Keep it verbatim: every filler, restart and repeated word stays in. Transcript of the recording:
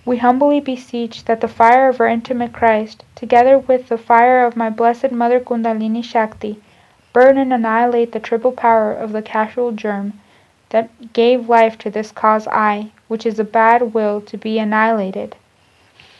We humbly beseech that the fire of our intimate Christ, together with the fire of my blessed Mother Kundalini Shakti, burn and annihilate the triple power of the casual germ that gave life to this cause I, which is a bad will to be annihilated.